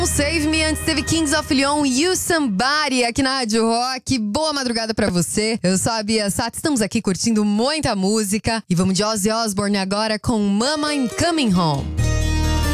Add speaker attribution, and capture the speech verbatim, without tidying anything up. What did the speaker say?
Speaker 1: Save Me, antes teve Kings of Leon, You Somebody, aqui na Rádio Rock. Boa madrugada pra você. Eu sou a Bia Sato, estamos aqui curtindo muita música. E vamos de Ozzy Osbourne agora com Mama I'm Coming Home.